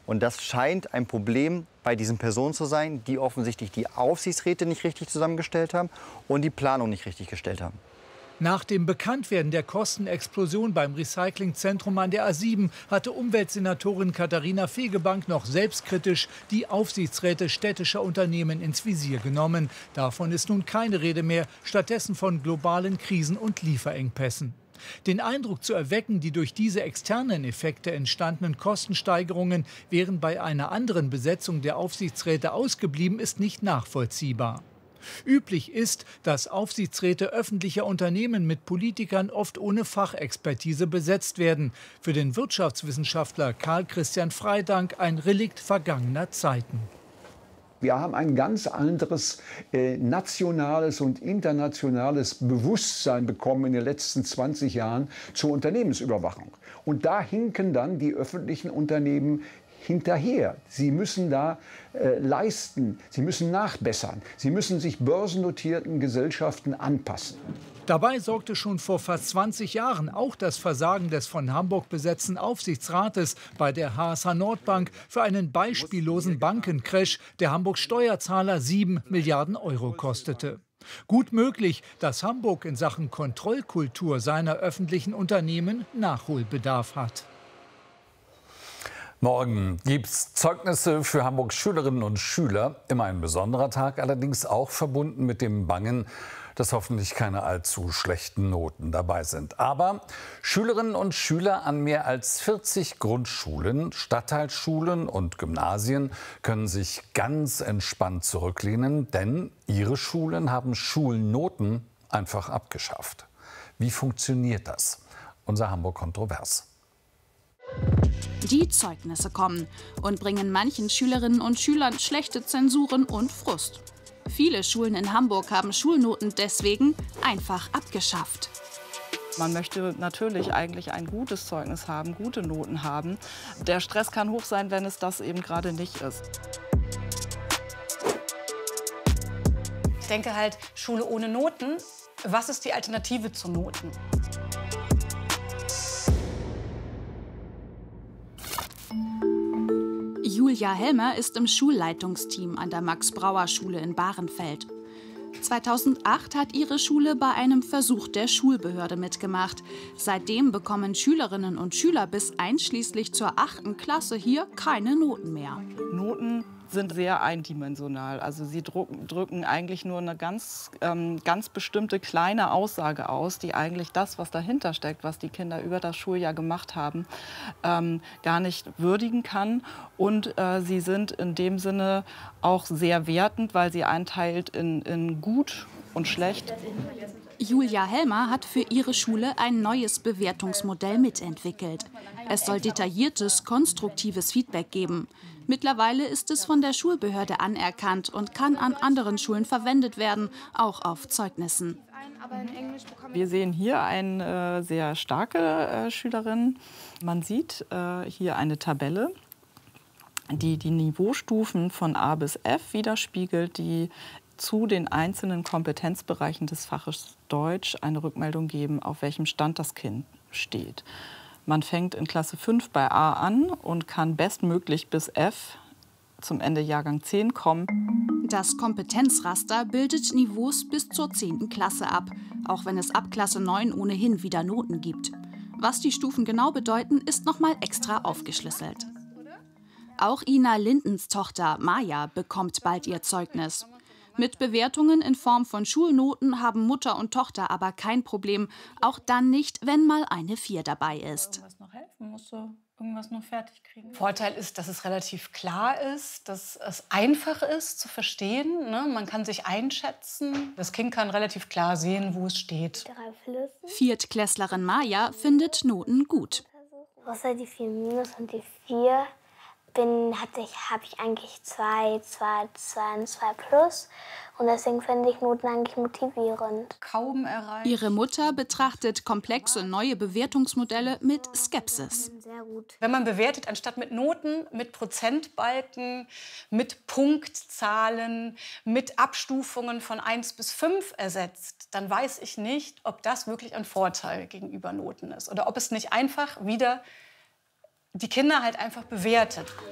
Und das scheint ein Problem bei diesen Personen zu sein, die offensichtlich die Aufsichtsräte nicht richtig zusammengestellt haben und die Planung nicht richtig gestellt haben. Nach dem Bekanntwerden der Kostenexplosion beim Recyclingzentrum an der A7 hatte Umweltsenatorin Katharina Fegebank noch selbstkritisch die Aufsichtsräte städtischer Unternehmen ins Visier genommen. Davon ist nun keine Rede mehr, stattdessen von globalen Krisen und Lieferengpässen. Den Eindruck zu erwecken, die durch diese externen Effekte entstandenen Kostensteigerungen wären bei einer anderen Besetzung der Aufsichtsräte ausgeblieben, ist nicht nachvollziehbar. Üblich ist, dass Aufsichtsräte öffentlicher Unternehmen mit Politikern oft ohne Fachexpertise besetzt werden. Für den Wirtschaftswissenschaftler Karl Christian Freydank ein Relikt vergangener Zeiten. Wir haben ein ganz anderes nationales und internationales Bewusstsein bekommen in den letzten 20 Jahren zur Unternehmensüberwachung. Und da hinken dann die öffentlichen Unternehmen hinterher. Sie müssen da leisten, sie müssen nachbessern, sie müssen sich börsennotierten Gesellschaften anpassen. Dabei sorgte schon vor fast 20 Jahren auch das Versagen des von Hamburg besetzten Aufsichtsrates bei der HSH Nordbank für einen beispiellosen Bankencrash, der Hamburgs Steuerzahler 7 Milliarden Euro kostete. Gut möglich, dass Hamburg in Sachen Kontrollkultur seiner öffentlichen Unternehmen Nachholbedarf hat. Morgen gibt es Zeugnisse für Hamburgs Schülerinnen und Schüler. Immer ein besonderer Tag, allerdings auch verbunden mit dem Bangen, dass hoffentlich keine allzu schlechten Noten dabei sind. Aber Schülerinnen und Schüler an mehr als 40 Grundschulen, Stadtteilschulen und Gymnasien können sich ganz entspannt zurücklehnen, denn ihre Schulen haben Schulnoten einfach abgeschafft. Wie funktioniert das? Unser Hamburg Kontrovers. Die Zeugnisse kommen und bringen manchen Schülerinnen und Schülern schlechte Zensuren und Frust. Viele Schulen in Hamburg haben Schulnoten deswegen einfach abgeschafft. Man möchte natürlich eigentlich ein gutes Zeugnis haben, gute Noten haben. Der Stress kann hoch sein, wenn es das eben gerade nicht ist. Ich denke halt, Schule ohne Noten, was ist die Alternative zu Noten? Julia Helmer ist im Schulleitungsteam an der Max-Brauer-Schule in Bahrenfeld. 2008 hat ihre Schule bei einem Versuch der Schulbehörde mitgemacht. Seitdem bekommen Schülerinnen und Schüler bis einschließlich zur 8. Klasse hier keine Noten mehr. Noten sind sehr eindimensional. Also sie drücken eigentlich nur eine ganz bestimmte kleine Aussage aus, die eigentlich das, was dahinter steckt, was die Kinder über das Schuljahr gemacht haben, gar nicht würdigen kann. Und sie sind in dem Sinne auch sehr wertend, weil sie einteilt in gut und schlecht. Julia Helmer hat für ihre Schule ein neues Bewertungsmodell mitentwickelt. Es soll detailliertes, konstruktives Feedback geben. Mittlerweile ist es von der Schulbehörde anerkannt und kann an anderen Schulen verwendet werden, auch auf Zeugnissen. Wir sehen hier eine sehr starke Schülerin. Man sieht hier eine Tabelle, die die Niveaustufen von A bis F widerspiegelt, die zu den einzelnen Kompetenzbereichen des Faches Deutsch eine Rückmeldung geben, auf welchem Stand das Kind steht. Man fängt in Klasse 5 bei A an und kann bestmöglich bis F zum Ende Jahrgang 10 kommen. Das Kompetenzraster bildet Niveaus bis zur 10. Klasse ab, auch wenn es ab Klasse 9 ohnehin wieder Noten gibt. Was die Stufen genau bedeuten, ist noch mal extra aufgeschlüsselt. Auch Ina Lindens Tochter Maja bekommt bald ihr Zeugnis. Mit Bewertungen in Form von Schulnoten haben Mutter und Tochter aber kein Problem. Auch dann nicht, wenn mal eine 4 dabei ist. Irgendwas noch helfen? Musst du irgendwas noch fertig kriegen? Vorteil ist, dass es relativ klar ist, dass es einfach ist zu verstehen. Ne? Man kann sich einschätzen. Das Kind kann relativ klar sehen, wo es steht. Viertklässlerin Maja findet Noten gut. Außer die 4 minus und die 4 habe ich eigentlich 2 und 2 plus. Und deswegen finde ich Noten eigentlich motivierend. Kaum erreicht. Ihre Mutter betrachtet komplexe neue Bewertungsmodelle mit Skepsis. Sehr gut. Wenn man bewertet, anstatt mit Noten, mit Prozentbalken, mit Punktzahlen, mit Abstufungen von 1 bis 5 ersetzt, dann weiß ich nicht, ob das wirklich ein Vorteil gegenüber Noten ist. Oder ob es nicht einfach wieder die Kinder halt einfach bewertet.